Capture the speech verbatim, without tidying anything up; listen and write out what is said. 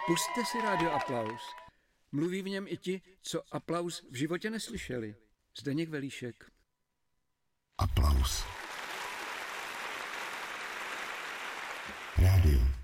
Pusťte si rádio Aplaus. Mluví v něm i ti, co Aplaus v životě neslyšeli. Zdeněk Velíšek. Aplaus. Rádio.